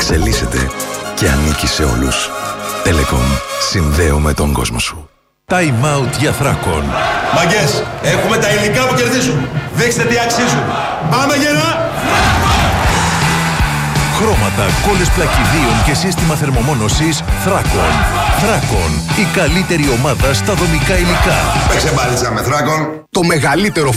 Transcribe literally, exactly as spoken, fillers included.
εξελίσσεται και ανήκει σε όλους. Telecom. Συνδέουμε τον κόσμο σου. Time out για Θράκον. Μαγκές, έχουμε τα υλικά που κερδίζουν. Δείξτε τι αξίζουν. Πάμε γερά! Χρώματα, κόλλες πλακιδίων και σύστημα θερμομόνωσης Θράκον. Θράκον, η καλύτερη ομάδα στα δομικά υλικά. Παίξε μπάλιτσα με Θράκον. Το μεγαλύτερο